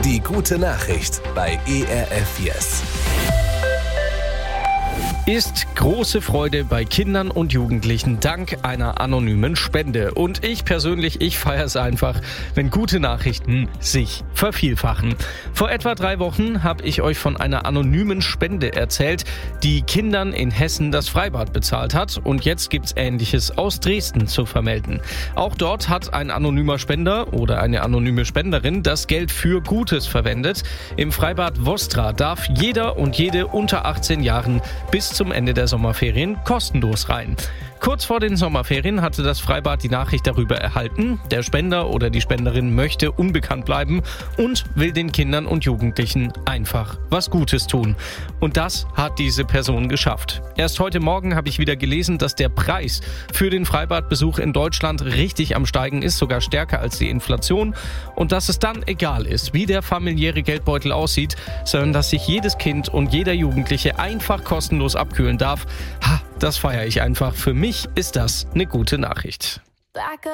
Die gute Nachricht bei ERF Yes. Ist große Freude bei Kindern und Jugendlichen dank einer anonymen Spende. Und ich persönlich, ich feiere es einfach, wenn gute Nachrichten sich vervielfachen. Vor etwa 3 Wochen habe ich euch von einer anonymen Spende erzählt, die Kindern in Hessen das Freibad bezahlt hat. Und jetzt gibt's Ähnliches aus Dresden zu vermelden. Auch dort hat ein anonymer Spender oder eine anonyme Spenderin das Geld für Gutes verwendet. Im Freibad Vostra darf jeder und jede unter 18 Jahren bis zum Ende der Sommerferien kostenlos rein. Kurz vor den Sommerferien hatte das Freibad die Nachricht darüber erhalten, der Spender oder die Spenderin möchte unbekannt bleiben und will den Kindern und Jugendlichen einfach was Gutes tun. Und das hat diese Person geschafft. Erst heute Morgen habe ich wieder gelesen, dass der Preis für den Freibadbesuch in Deutschland richtig am Steigen ist, sogar stärker als die Inflation. Und dass es dann egal ist, wie der familiäre Geldbeutel aussieht, sondern dass sich jedes Kind und jeder Jugendliche einfach kostenlos abkühlen darf. Das feiere ich einfach. Für mich ist das eine gute Nachricht.